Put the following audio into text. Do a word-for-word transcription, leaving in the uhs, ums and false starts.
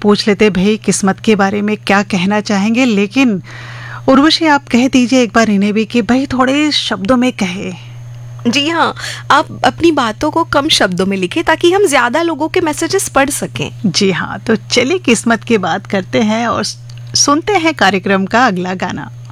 पूछ लेते भाई किस्मत के बारे में क्या कहना चाहेंगे, लेकिन उर्वशी आप कह दीजिए एक बार इन्हें भी कि भाई थोड़े शब्दों में कहे। जी हाँ, आप अपनी बातों को कम शब्दों में लिखें ताकि हम ज़्यादा लोगों के मैसेजेस पढ़ सकें। जी हाँ, तो चलिए किस्मत की बात करते हैं और सुनते हैं कार्यक्रम का अगला गाना।